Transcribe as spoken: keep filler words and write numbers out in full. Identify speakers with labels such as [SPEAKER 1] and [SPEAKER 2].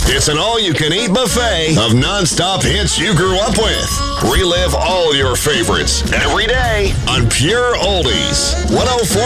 [SPEAKER 1] It's an all-you-can-eat buffet of non-stop hits you grew up with. Relive all your favorites every day on Pure Oldies. one oh four